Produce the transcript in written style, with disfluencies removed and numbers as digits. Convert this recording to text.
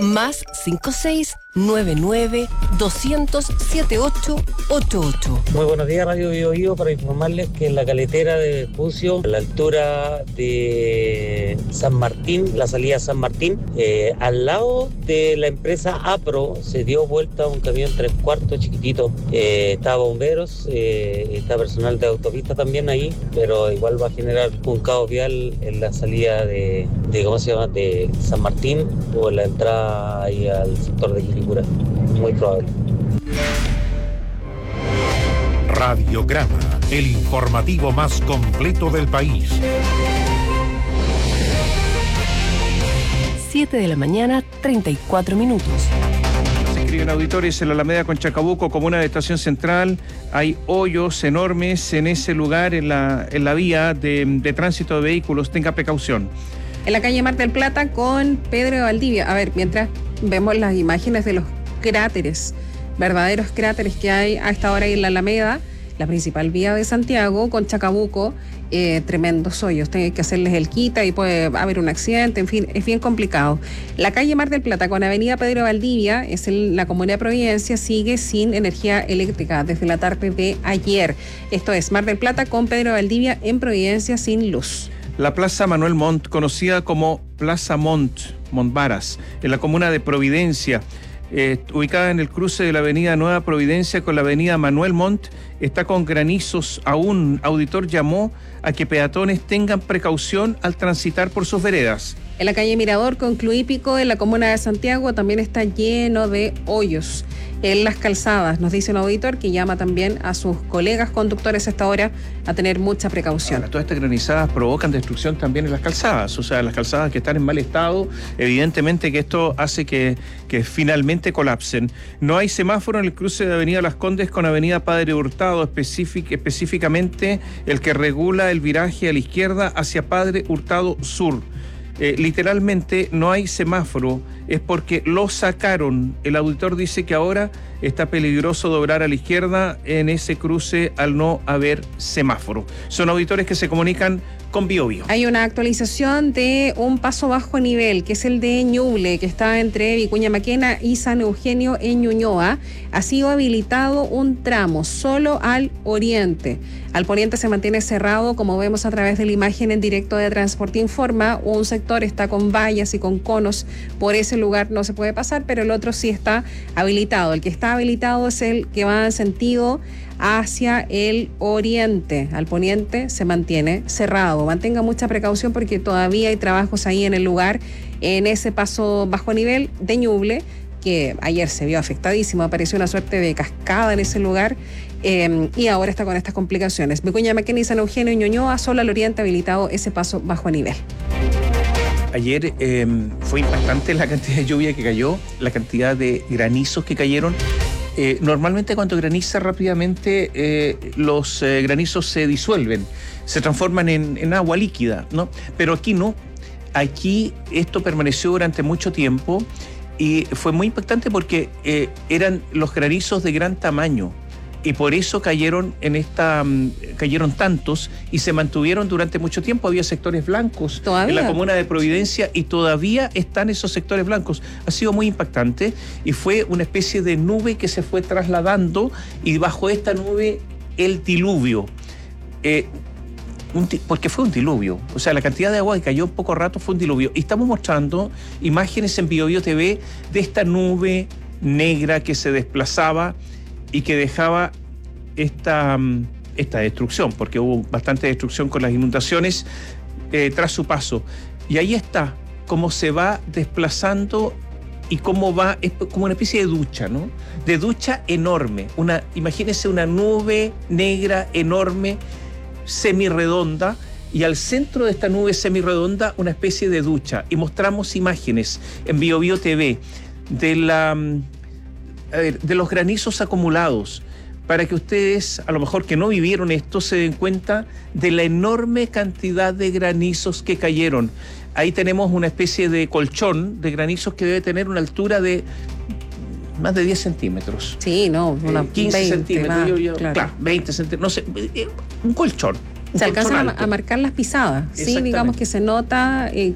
Más 5699-200-7888. Muy buenos días, Radio Biobío, para informarles que en la caletera de Vespucio, a la altura de San Martín, la salida a San Martín, al lado de la empresa APRO, se dio vuelta un camión 3/4 chiquitito. Está bomberos, está personal de autopista también ahí, pero igual va a generar un caos vial en la salida de ¿cómo se llama?, de San Martín, o en la entrada ahí al sector de Quilicura. Muy probable. Radiograma, el informativo más completo del país. 7 de la mañana, 34 minutos. Se escriben auditores en la Alameda con Chacabuco, comuna de Estación Central. Hay hoyos enormes en ese lugar, en la vía de tránsito de vehículos. Tenga precaución. En la calle Mar del Plata con Pedro de Valdivia. A ver, mientras vemos las imágenes de los cráteres, verdaderos cráteres que hay a esta hora ahí en la Alameda, la principal vía de Santiago con Chacabuco, tremendos hoyos, tienen que hacerles el quita y puede haber un accidente, en fin, es bien complicado. La calle Mar del Plata con avenida Pedro de Valdivia, es en la comuna de Providencia, sigue sin energía eléctrica desde la tarde de ayer. Esto es Mar del Plata con Pedro de Valdivia en Providencia sin luz. La Plaza Manuel Montt, conocida como Plaza Montvaras, en la comuna de Providencia, ubicada en el cruce de la avenida Nueva Providencia con la avenida Manuel Montt, está con granizos aún. Auditor llamó a que peatones tengan precaución al transitar por sus veredas. En la calle Mirador con Cluípico, en la comuna de Santiago, también está lleno de hoyos en las calzadas. Nos dice un auditor que llama también a sus colegas conductores a esta hora a tener mucha precaución. Ahora, todas estas granizadas provocan destrucción también en las calzadas, o sea, las calzadas que están en mal estado, evidentemente que esto hace que finalmente colapsen. No hay semáforo en el cruce de avenida Las Condes con avenida Padre Hurtado, específicamente el que regula el viraje a la izquierda hacia Padre Hurtado Sur. Literalmente no hay semáforo, es porque lo sacaron. El auditor dice que ahora está peligroso doblar a la izquierda en ese cruce al no haber semáforo. Son auditores que se comunican con Biobío. Hay una actualización de un paso bajo nivel, que es el de Ñuble, que está entre Vicuña Maquena y San Eugenio en Ñuñoa. Ha sido habilitado un tramo solo al oriente. Al poniente se mantiene cerrado, como vemos a través de la imagen en directo de Transporte Informa. Un sector está con vallas y con conos, por ese lugar no se puede pasar, pero el otro sí está habilitado. El que está habilitado es el que va en sentido hacia el oriente. Al poniente se mantiene cerrado. Mantenga mucha precaución porque todavía hay trabajos ahí en el lugar, en ese paso bajo nivel de Ñuble, que ayer se vio afectadísimo, apareció una suerte de cascada en ese lugar, y ahora está con estas complicaciones. Vicuña Maquena y San Eugenio y Ñuñoa, solo al oriente habilitado ese paso bajo nivel. Ayer fue impactante la cantidad de lluvia que cayó, la cantidad de granizos que cayeron. Normalmente cuando graniza rápidamente los granizos se disuelven, se transforman en agua líquida, ¿no? Pero aquí no. Aquí esto permaneció durante mucho tiempo y fue muy impactante porque eran los granizos de gran tamaño. Y por eso cayeron tantos y se mantuvieron durante mucho tiempo. Había sectores blancos en la comuna de Providencia y todavía están esos sectores blancos. Ha sido muy impactante y fue una especie de nube que se fue trasladando, y bajo esta nube el diluvio. Porque fue un diluvio, o sea, la cantidad de agua que cayó en poco rato fue un diluvio. Y estamos mostrando imágenes en Biobío TV de esta nube negra que se desplazaba y que dejaba esta destrucción, porque hubo bastante destrucción con las inundaciones tras su paso. Y ahí está, cómo se va desplazando y cómo va, es como una especie de ducha, ¿no? De ducha enorme. Imagínense una nube negra enorme, semirredonda, y al centro de esta nube semirredonda una especie de ducha. Y mostramos imágenes en Biobío TV de los granizos acumulados, para que ustedes, a lo mejor que no vivieron esto, se den cuenta de la enorme cantidad de granizos que cayeron. Ahí tenemos una especie de colchón de granizos que debe tener una altura de más de 10 centímetros. Sí, no, 15 20, centímetros, claro, 20 centímetros, no sé, un colchón. Se alcanzan a marcar las pisadas, sí, digamos que se nota